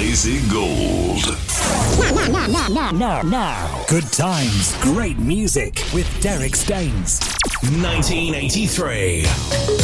Lazy Gold. Now. Good times, great music with Derek Staines. 1983.